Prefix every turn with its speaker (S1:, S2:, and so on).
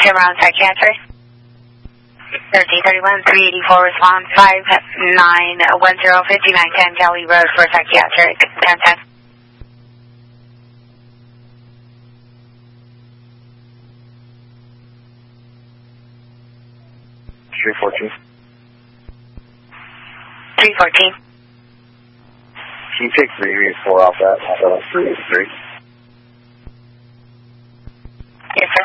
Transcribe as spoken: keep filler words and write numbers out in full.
S1: Cimarron Psychiatric. thirteen thirty-one, three eighty-four, response five nine one zero, fifty-nine ten Kelly Road for Psychiatric. ten ten.
S2: three fourteen.
S1: three fourteen.
S2: Can you take three eighty-four off that? So three eighty-three.
S1: Yes, sir.